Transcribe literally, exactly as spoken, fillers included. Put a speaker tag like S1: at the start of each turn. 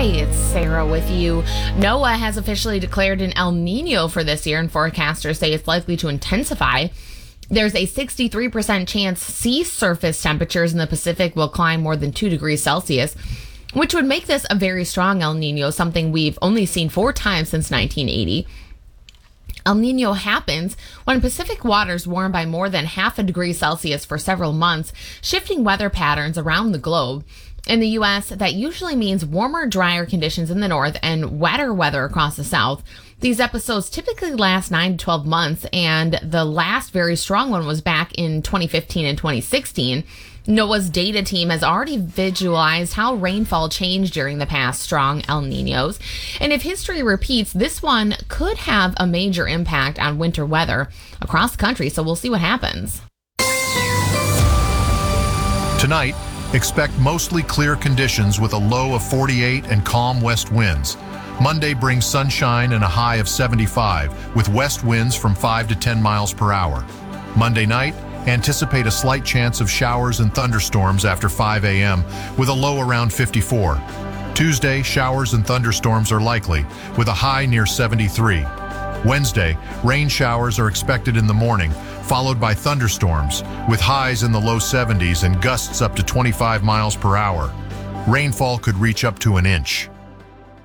S1: Hey, it's Sarah with you. NOAA has officially declared an El Nino for this year, and forecasters say it's likely to intensify. There's a sixty-three percent chance sea surface temperatures in the Pacific will climb more than two degrees Celsius, which would make this a very strong El Nino, something we've only seen four times since nineteen eighty. El Nino happens when Pacific waters warm by more than half a degree Celsius for several months, shifting weather patterns around the globe. In the U S, that usually means warmer, drier conditions in the north and wetter weather across the south. These episodes typically last nine to twelve months, and the last very strong one was back in twenty fifteen and twenty sixteen. NOAA's data team has already visualized how rainfall changed during the past strong El Ninos. And if history repeats, this one could have a major impact on winter weather across the country, so we'll see what happens.
S2: Tonight, expect mostly clear conditions with a low of forty-eight and calm west winds. Monday brings sunshine and a high of seventy-five, with west winds from five to ten miles per hour. Monday night, anticipate a slight chance of showers and thunderstorms after five a.m., with a low around fifty-four. Tuesday, showers and thunderstorms are likely, with a high near seventy-three. Wednesday, rain showers are expected in the morning, followed by thunderstorms, with highs in the low seventies and gusts up to twenty-five miles per hour. Rainfall could reach up to an inch.